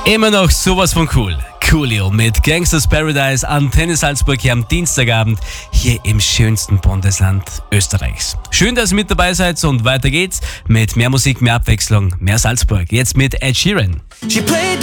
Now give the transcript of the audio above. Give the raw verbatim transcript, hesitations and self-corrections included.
Immer noch sowas von cool. Coolio mit Gangsters Paradise, Antenne Salzburg hier am Dienstagabend, hier im schönsten Bundesland Österreichs. Schön, dass ihr mit dabei seid und weiter geht's mit mehr Musik, mehr Abwechslung, mehr Salzburg. Jetzt mit Ed Sheeran. She played